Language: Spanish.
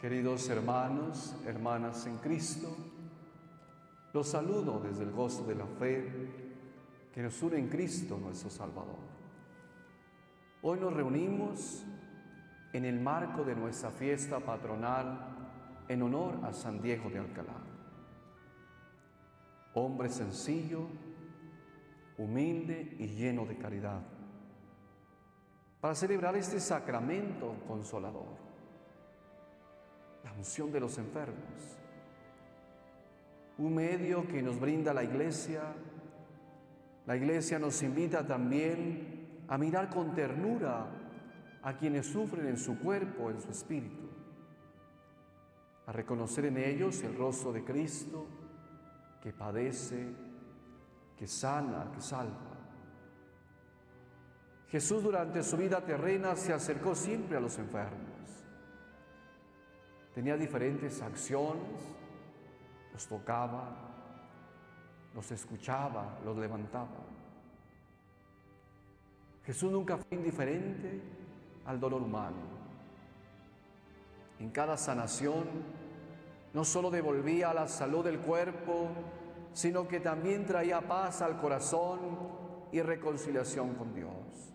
Queridos hermanos, hermanas en Cristo, los saludo desde el gozo de la fe que nos une en Cristo nuestro Salvador. Hoy nos reunimos en el marco de nuestra fiesta patronal en honor a San Diego de Alcalá. Hombre sencillo, humilde y lleno de caridad, para celebrar este sacramento consolador, la unción de los enfermos, un medio que nos brinda la Iglesia. La Iglesia nos invita también a mirar con ternura a quienes sufren en su cuerpo, en su espíritu, a reconocer en ellos el rostro de Cristo que padece, que sana, que salva. Jesús durante su vida terrena se acercó siempre a los enfermos. Tenía diferentes acciones, los tocaba, los escuchaba, los levantaba. Jesús nunca fue indiferente al dolor humano. En cada sanación no solo devolvía la salud del cuerpo, sino que también traía paz al corazón y reconciliación con Dios.